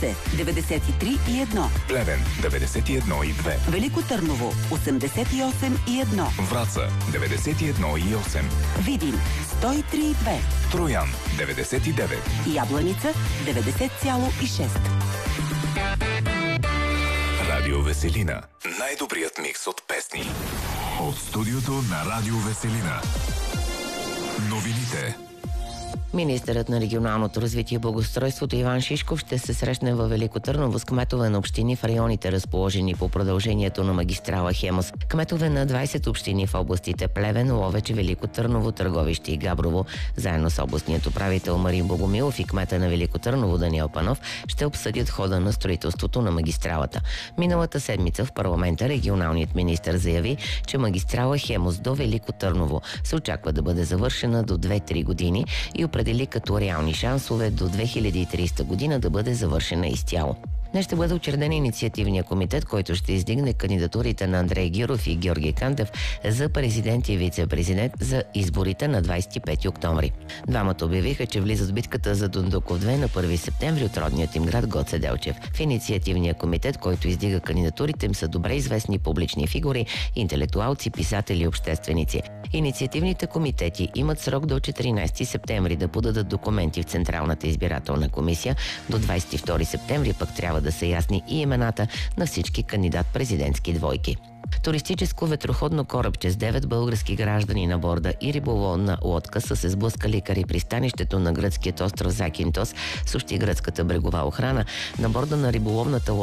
93,1. Плевен 91,2. Велико Търново 88,1. Враца 91,8. Видин 103,2. Троян 99. Ябланица 90,6. Радио Веселина. Най-добрият микс от песни. От студиото на Радио Веселина. Новините. Министърът на регионалното развитие и благоустройството Иван Шишков ще се срещне във Велико Търново с кметове на общини в районите, разположени по продължението на магистрала Хемус. Кметове на 20 общини в областите Плевен, Ловеч, Велико Търново, Търговище и Габрово, заедно с областният управител Марин Богомилов и кмета на Велико Търново Даниел Панов, ще обсъдят хода на строителството на магистралата. Миналата седмица в парламента регионалният министър заяви, че магистрала Хемус до Велико Търново се очаква да бъде завършена до 2-3 години и определи като реални шансове до 2030 година да бъде завършена изцяло. Днес ще бъде учреден инициативния комитет, който ще издигне кандидатурите на Андрей Гиров и Георги Кандев за президент и вице-президент за изборите на 25 октомври. Двамата обявиха, че влизат в битката за Дондуков 2 на 1 септември от родният им град Гоце Делчев. В инициативния комитет, който издига кандидатурите им, са добре известни публични фигури, интелектуалци, писатели и общественици. Инициативните комитети имат срок до 14 септември да подадат документи в Централната избирателна комисия. До 22 септември пък трябва да са ясни и имената на всички кандидат-президентски двойки. Туристическо ветроходно корабче с 9 български граждани на борда и риболовна лодка са се сблъскали край пристанището на гръцкият остров Закинтос, съобщи гръцката брегова охрана. На борда на риболовната лодка